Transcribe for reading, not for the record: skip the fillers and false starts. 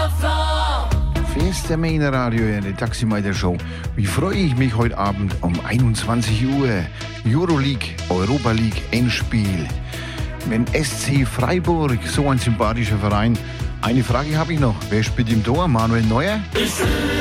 Fest der Main Radio in der Taximeter Show. Wie freue ich mich heute Abend um 21 Uhr. Euroleague, Europa League Endspiel. Mit SC Freiburg, so ein sympathischer Verein. Eine Frage habe ich noch. Wer spielt im Tor? Manuel Neuer?